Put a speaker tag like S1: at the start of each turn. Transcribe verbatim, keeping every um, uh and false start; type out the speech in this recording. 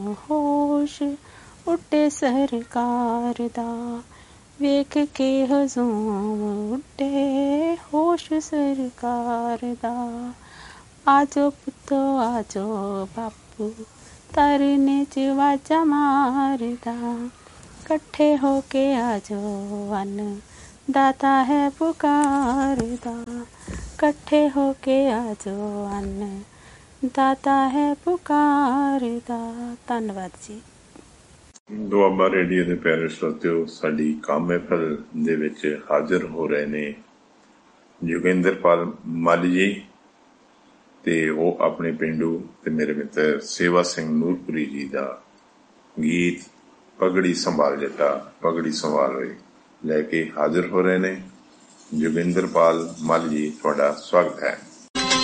S1: होश उड्डे सरकार दा, वेख के हजूम उड्डे होश सरकार दा। आजो पुत्तो आजो बापू तरने च वाजा मारदा, कट्ठे होके आजो वन दाता है पुकारदा, कट्ठे होके आजो वन दाता है पुकारदा। ਧੰਨਵਾਦ ਜੀ।
S2: ਦੁਆਬਾ ਰੇਡੀਓ ਦੇ ਪਿਆਰੇ ਸਰੋਤਿਓ, ਸਾਡੀ ਕਾਮ ਮਹਿਫਲ ਦੇ ਵਿੱਚ ਹਾਜ਼ਰ ਹੋ ਰਹੇ ਨੇ ਜੋਗਿੰਦਰਪਾਲ ਮਾਲੀ ਜੀ, ਤੇ ਉਹ ਆਪਣੇ ਪਿੰਡੂ ਤੇ ਮੇਰੇ ਮਿੱਤਰ ਸੇਵਾ ਸਿੰਘ ਨੂਰਪੁਰੀ ਜੀ ਦਾ ਗੀਤ ਪਗੜੀ ਸੰਭਾਲ ਜੱਟਾ ਪਗੜੀ ਸੰਭਾਲ ਹੋਏ ਲੈ ਕੇ ਹਾਜ਼ਰ ਹੋ ਰਹੇ ਨੇ। ਜੋਗਿੰਦਰਪਾਲ ਮਾਲੀ ਜੀ, ਤੁਹਾਡਾ ਸਵਾਗਤ ਹੈ।